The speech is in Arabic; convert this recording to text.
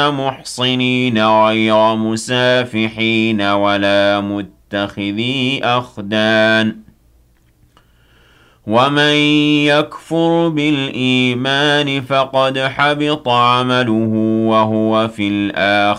محصنين غير مسافحين ولا متخذي أخدان ومن يكفر بالإيمان فقد حبط عمله وهو في الآخرة